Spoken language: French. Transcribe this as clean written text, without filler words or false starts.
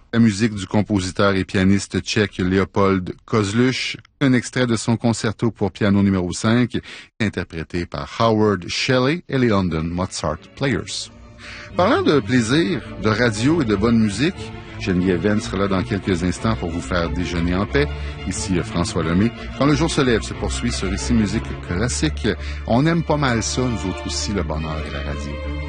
La musique du compositeur et pianiste tchèque Léopold Kozluch, un extrait de son concerto pour piano numéro 5, interprété par Howard Shelley et les London Mozart Players. Parlant de plaisir, de radio et de bonne musique, Geneviève Venn sera là dans quelques instants pour vous faire déjeuner en paix. Ici François Lemay. Quand le jour se lève se poursuit sur Ici Musique Classique. On aime pas mal ça, nous autres aussi, le bonheur et la radio.